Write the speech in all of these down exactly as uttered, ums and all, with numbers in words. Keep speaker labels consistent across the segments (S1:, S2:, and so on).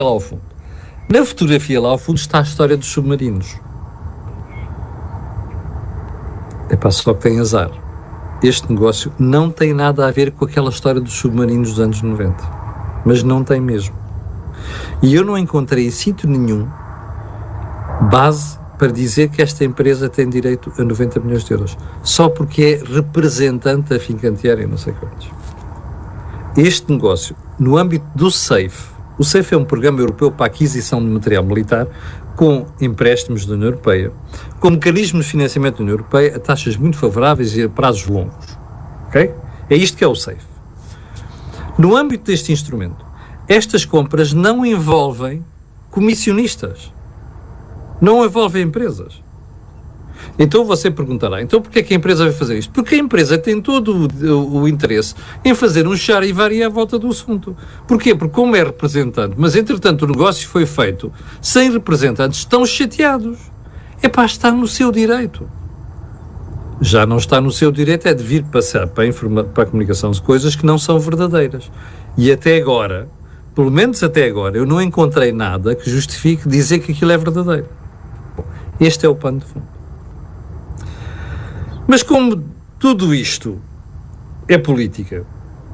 S1: lá ao fundo. Na fotografia lá ao fundo está a história dos submarinos. É para só que tem azar. Este negócio não tem nada a ver com aquela história dos submarinos dos anos noventa. Mas não tem mesmo. E eu não encontrei em sítio nenhum base para dizer que esta empresa tem direito a noventa milhões de euros. Só porque é representante da Fincantieri, não sei quantos. Este negócio, no âmbito do SAFE, o SAFE é um programa europeu para a aquisição de material militar com empréstimos da União Europeia, com mecanismos de financiamento da União Europeia a taxas muito favoráveis e a prazos longos. Ok? É isto que é o SAFE. No âmbito deste instrumento, estas compras não envolvem comissionistas. Não envolvem empresas. Então você perguntará, então porquê é que a empresa vai fazer isto? Porque a empresa tem todo o, o interesse em fazer um charivari à volta do assunto. Porquê? Porque como é representante, mas entretanto o negócio foi feito sem representantes, estão chateados. É para estar no seu direito. Já não está no seu direito é de vir passar para a, informa- para a comunicação de coisas que não são verdadeiras. E até agora, pelo menos até agora, eu não encontrei nada que justifique dizer que aquilo é verdadeiro. Bom, este é o pano de fundo. Mas como tudo isto é política,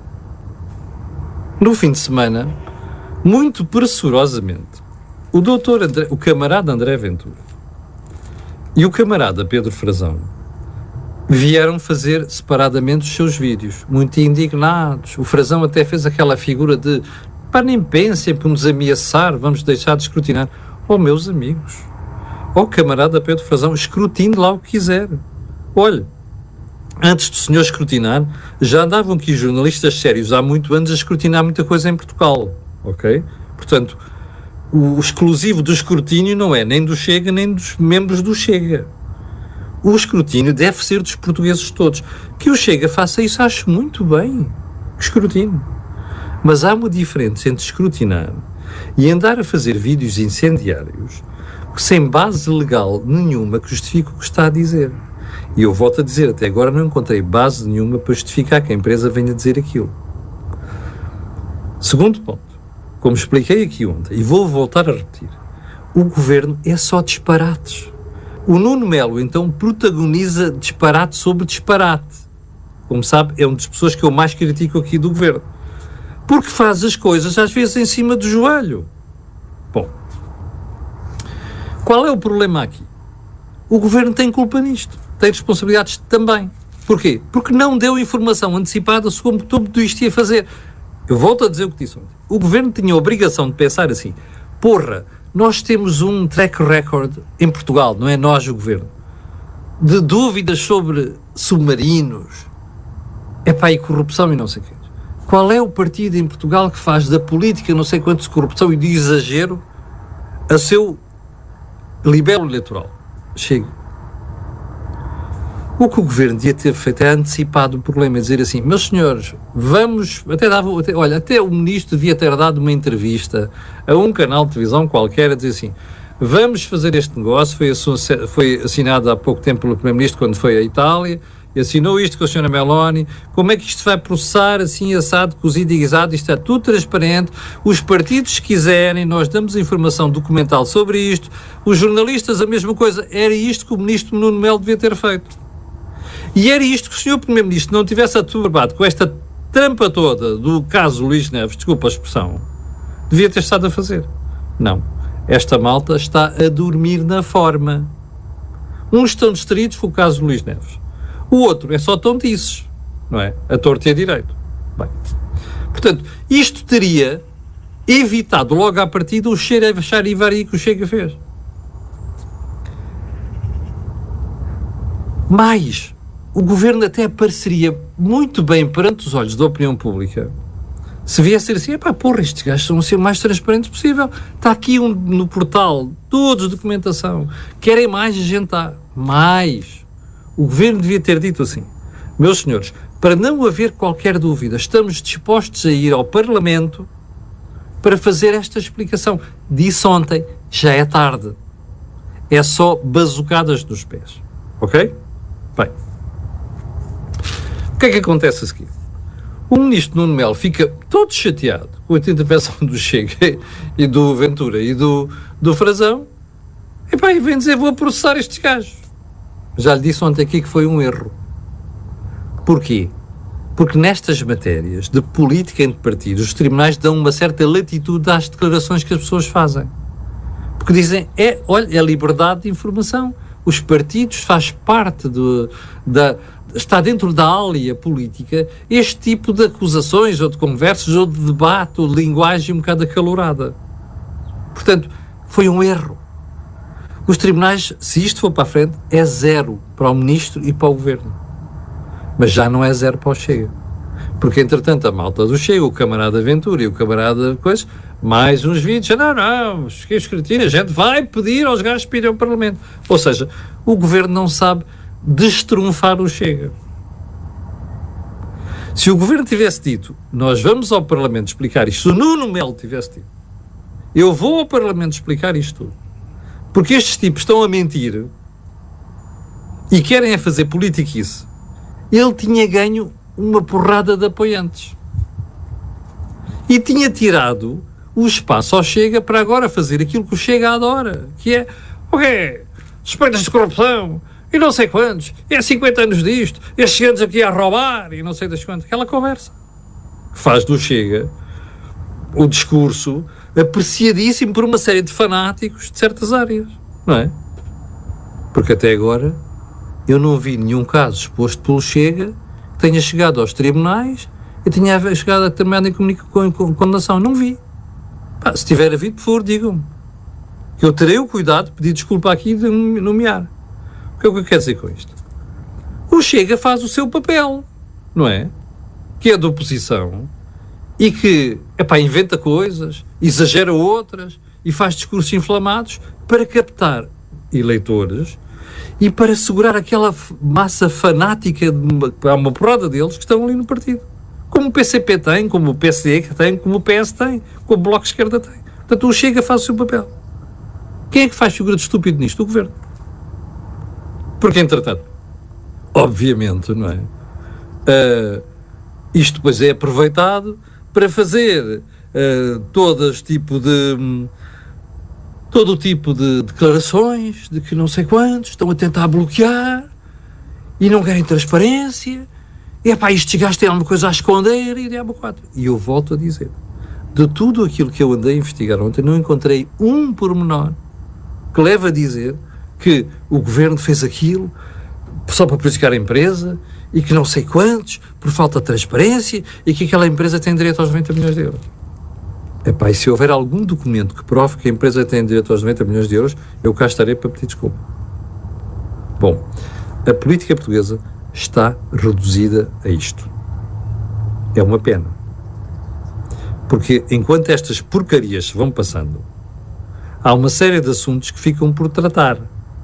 S1: no fim de semana, muito pressurosamente, o doutor André, o camarada André Ventura e o camarada Pedro Frazão vieram fazer separadamente os seus vídeos, muito indignados. O Frazão até fez aquela figura de pá, nem pensem por nos ameaçar, vamos deixar de escrutinar. Oh, meus amigos, oh, camarada Pedro Frazão, escrutine lá o que quiser. Olha, antes do senhor escrutinar, já andavam aqui jornalistas sérios há muito anos a escrutinar muita coisa em Portugal, ok? Portanto, o exclusivo do escrutínio não é nem do Chega, nem dos membros do Chega. O escrutínio deve ser dos portugueses todos. Que o Chega faça isso, acho muito bem. Escrutínio. Mas há uma diferença entre escrutinar e andar a fazer vídeos incendiários sem base legal nenhuma que justifique o que está a dizer. E eu volto a dizer, até agora não encontrei base nenhuma para justificar que a empresa venha dizer aquilo. Segundo ponto, como expliquei aqui ontem, e vou voltar a repetir, o governo é só disparates. O Nuno Melo, então, protagoniza disparate sobre disparate. Como sabe, é uma das pessoas que eu mais critico aqui do governo. Porque faz as coisas, às vezes, em cima do joelho. Bom, qual é o problema aqui? O governo tem culpa nisto. Tem responsabilidades também. Porquê? Porque não deu informação antecipada sobre tudo isto ia fazer. Eu volto a dizer o que disse ontem. O governo tinha a obrigação de pensar assim, porra, nós temos um track record em Portugal, não é nós o governo, de dúvidas sobre submarinos, epá, e corrupção e não sei o quê. Qual é o partido em Portugal que faz da política não sei quanto de corrupção e de exagero a seu libelo eleitoral? Chega. O que o governo devia ter feito é antecipado o problema, é dizer assim, meus senhores, vamos, até dava, até, olha, até o ministro devia ter dado uma entrevista a um canal de televisão qualquer a dizer assim, vamos fazer este negócio, foi, foi assinado há pouco tempo pelo primeiro-ministro quando foi à Itália, e assinou isto com a senhora Meloni, como é que isto vai processar assim, assado, cozido e guisado, isto é tudo transparente, os partidos se quiserem, nós damos informação documental sobre isto, os jornalistas a mesma coisa, era isto que o ministro Nuno Melo devia ter feito. E era isto que o senhor Primeiro-Ministro não tivesse aturbado com esta trampa toda do caso Luís Neves, desculpa a expressão, devia ter estado a fazer. Não. Esta malta está a dormir na forma. Uns estão distraídos com o caso Luís Neves. O outro é só tontices, não é? A torta e a direito. Bem, portanto, isto teria evitado logo à partida o cheiro a charivari que o Chega fez. Mais, o governo até apareceria muito bem perante os olhos da opinião pública se viesse a ser assim, epá, porra, estes gajos são a ser o mais transparentes possível. Está aqui um, no portal, todos documentação. Querem mais, a gente está. Mais. O governo devia ter dito assim, meus senhores, para não haver qualquer dúvida, estamos dispostos a ir ao Parlamento para fazer esta explicação. Disse ontem, já é tarde. É só bazucadas nos pés. Ok? Bem. O que é que acontece a seguir? O ministro Nuno Melo fica todo chateado com a intervenção do Chega e do Ventura e do, do Frazão, epá, e vem dizer, vou processar estes gajos. Já lhe disse ontem aqui que foi um erro. Porquê? Porque nestas matérias de política entre partidos, os tribunais dão uma certa latitude às declarações que as pessoas fazem. Porque dizem, é, olha, é liberdade de informação. Os partidos faz parte do, da... está dentro da área política este tipo de acusações, ou de conversas, ou de debate, ou de linguagem um bocado acalorada. Portanto, foi um erro. Os tribunais, se isto for para a frente, é zero para o Ministro e para o Governo. Mas já não é zero para o Chega. Porque, entretanto, a malta do Chega, o camarada Ventura e o camarada coisa, mais uns vídeos, não, não, que escrutínio, a gente vai pedir aos gajos que pedirem ao Parlamento. Ou seja, o Governo não sabe destrunfar o Chega. Se o Governo tivesse dito, nós vamos ao Parlamento explicar isto, se o Nuno Melo tivesse dito, eu vou ao Parlamento explicar isto tudo, porque estes tipos estão a mentir e querem é fazer politiquice, ele tinha ganho uma porrada de apoiantes. E tinha tirado o espaço ao Chega para agora fazer aquilo que o Chega adora, que é, o quê? Suspeitas de corrupção, e não sei quantos, e há cinquenta anos disto, estes anos aqui a roubar, e não sei das quantas. Aquela conversa que faz do Chega o discurso apreciadíssimo por uma série de fanáticos de certas áreas, não é? Porque até agora eu não vi nenhum caso exposto pelo Chega que tenha chegado aos tribunais e tenha chegado a determinada condenação. Não vi. Pá, se tiver havido, por favor, digam-me. Que eu terei o cuidado de pedir desculpa aqui e de nomear. O que é que eu quero dizer com isto? O Chega faz o seu papel, não é? Que é de oposição e que, epá, inventa coisas, exagera outras e faz discursos inflamados para captar eleitores e para segurar aquela massa fanática de uma, uma porrada deles que estão ali no partido. Como o P C P tem, como o P S D tem, como o P S tem, como o Bloco de Esquerda tem. Portanto, o Chega faz o seu papel. Quem é que faz figura de estúpido nisto? O Governo. Porque, entretanto, obviamente, não é? Uh, isto depois é aproveitado para fazer uh, todas tipo de... Um, todo o tipo de declarações de que não sei quantos estão a tentar bloquear e não querem transparência. E, epá, estes gajos têm alguma coisa a esconder e diabo quatro. E eu volto a dizer, de tudo aquilo que eu andei a investigar ontem, não encontrei um pormenor que leva a dizer que o Governo fez aquilo só para prejudicar a empresa e que não sei quantos, por falta de transparência, e que aquela empresa tem direito aos noventa milhões de euros. Epá, e se houver algum documento que prove que a empresa tem direito aos noventa milhões de euros, eu cá estarei para pedir desculpa. Bom, a política portuguesa está reduzida a isto. É uma pena. Porque enquanto estas porcarias vão passando, há uma série de assuntos que ficam por tratar.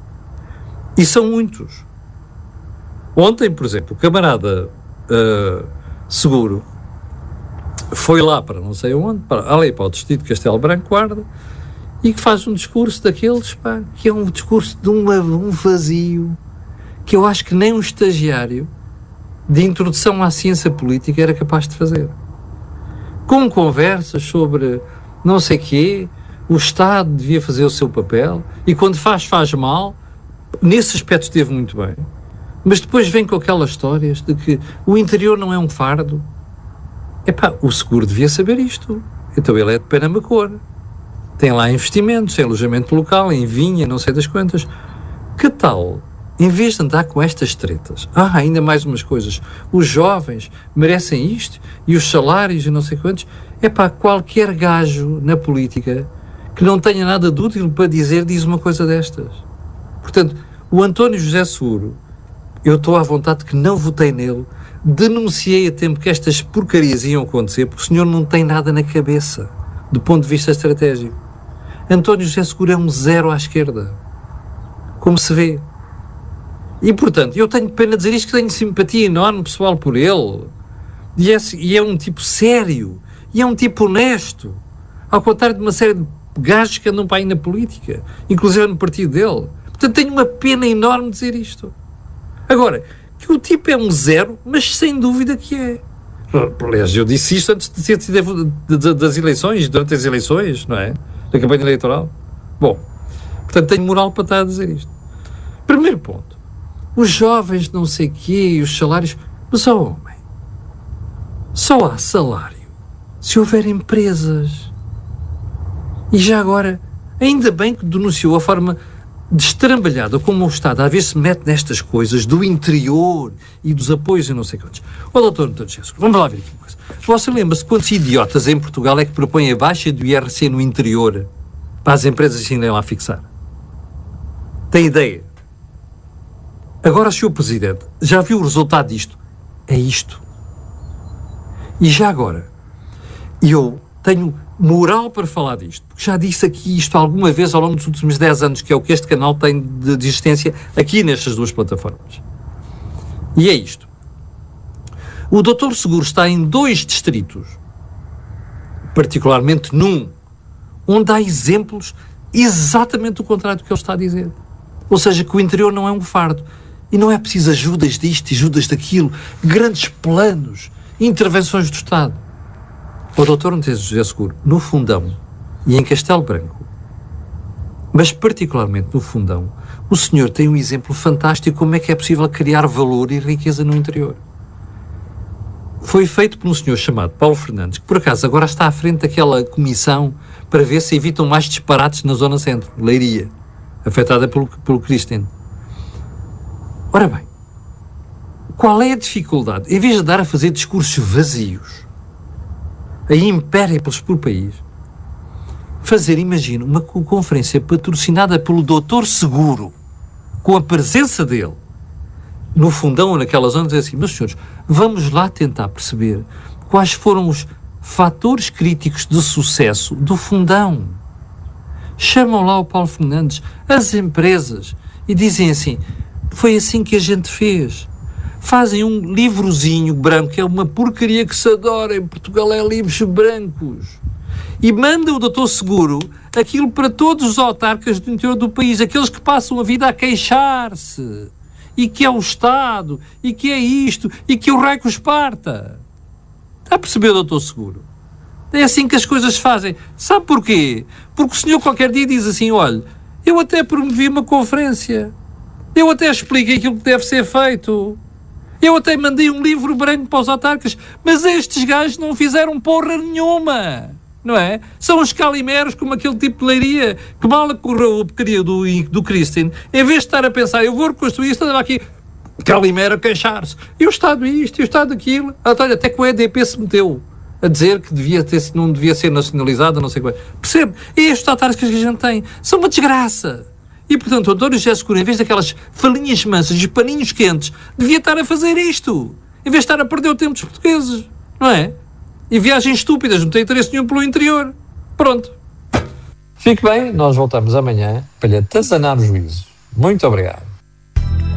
S1: E são muitos. Ontem, por exemplo, o camarada uh, Seguro foi lá para não sei onde, para, ali para o distrito de Castelo Branco Guarda, e que faz um discurso daqueles, pá, que é um discurso de uma, um vazio, que eu acho que nem um estagiário de introdução à ciência política era capaz de fazer. Com conversas sobre não sei quê, o Estado devia fazer o seu papel, e quando faz, faz mal. Nesse aspecto esteve muito bem. Mas depois vem com aquelas histórias de que o interior não é um fardo. Epá, o Seguro devia saber isto. Então ele é de Penamacor. Tem lá investimentos, tem alojamento local, em vinha, não sei das quantas. Que tal, em vez de andar com estas tretas, ah, ainda mais umas coisas, os jovens merecem isto, e os salários e não sei quantos, epá, qualquer gajo na política que não tenha nada de útil para dizer, diz uma coisa destas. Portanto, o António José Seguro, eu estou à vontade que não votei nele, denunciei a tempo que estas porcarias iam acontecer, porque o senhor não tem nada na cabeça, do ponto de vista estratégico. António José Seguro é um zero à esquerda, como se vê. E, portanto, eu tenho pena de dizer isto, que tenho simpatia enorme pessoal por ele, e é, e é um tipo sério, e é um tipo honesto, ao contrário de uma série de gajos que andam para aí na política, inclusive no partido dele. Portanto, tenho uma pena enorme de dizer isto. Agora, que o tipo é um zero, mas sem dúvida que é. Aliás, eu disse isto antes de, de, de, de, das eleições, durante as eleições, não é? Da campanha eleitoral. Bom, portanto, tenho moral para estar a dizer isto. Primeiro ponto. Os jovens não sei quê, os salários... Mas, ó homem, só há salário se houver empresas. E já agora, ainda bem que denunciou a forma destrambalhada como o Estado a ver se mete nestas coisas do interior e dos apoios e não sei quantos. Ó doutor António Jesus, vamos lá ver aqui uma coisa. Você lembra-se quantos idiotas em Portugal é que propõem a baixa do I R C no interior para as empresas assim irem lá fixar? Tem ideia? Agora, senhor Presidente, já viu o resultado disto? É isto. E já agora, eu tenho moral para falar disto, porque já disse aqui isto alguma vez ao longo dos últimos dez anos, que é o que este canal tem de, de existência aqui nestas duas plataformas. E é isto. O doutor Seguro está em dois distritos, particularmente num, onde há exemplos exatamente o contrário do que ele está a dizer. Ou seja, que o interior não é um fardo. E não é preciso ajudas disto e ajudas daquilo, grandes planos, intervenções do Estado. O doutor António José Seguro, no Fundão e em Castelo Branco, mas particularmente no Fundão, o senhor tem um exemplo fantástico como é que é possível criar valor e riqueza no interior. Foi feito por um senhor chamado Paulo Fernandes, que por acaso agora está à frente daquela comissão para ver se evitam mais disparates na Zona Centro, Leiria, afetada pelo, pelo Christian. Ora bem, qual é a dificuldade? Em vez de dar a fazer discursos vazios, a impériplos por país, fazer, imagina, uma conferência patrocinada pelo doutor Seguro, com a presença dele, no Fundão ou naquela zona, dizer assim, meus senhores, vamos lá tentar perceber quais foram os fatores críticos de sucesso do Fundão. Chamam lá o Paulo Fernandes, as empresas, e dizem assim, foi assim que a gente fez. Fazem um livrozinho branco, que é uma porcaria que se adora em Portugal, é livros brancos. E manda o doutor Seguro aquilo para todos os autarcas do interior do país, aqueles que passam a vida a queixar-se, e que é o Estado, e que é isto, e que o raio que os parta. Está a perceber, doutor Seguro? É assim que as coisas se fazem. Sabe porquê? Porque o senhor qualquer dia diz assim, olha, eu até promovi uma conferência, eu até expliquei aquilo que deve ser feito, eu até mandei um livro branco para os autarcas, mas estes gajos não fizeram porra nenhuma, não é? São os calimeros como aquele tipo de Leiria, que mal correu a porcaria do, do Christian, em vez de estar a pensar, eu vou reconstruir isto, andava aqui, calimero a queixar-se, e o Estado isto, e o Estado aquilo, até, até que o E D P se meteu a dizer que devia ter, não devia ser nacionalizada, não sei o que. Percebe? E estes autarcas que a gente tem são uma desgraça. E, portanto, o António José Seguro, em vez daquelas falinhas mansas e paninhos quentes, devia estar a fazer isto. Em vez de estar a perder o tempo dos portugueses. Não é? E viagens estúpidas, não tem interesse nenhum pelo interior. Pronto. Fique bem, nós voltamos amanhã para lhe atazanar o juízo. Muito obrigado.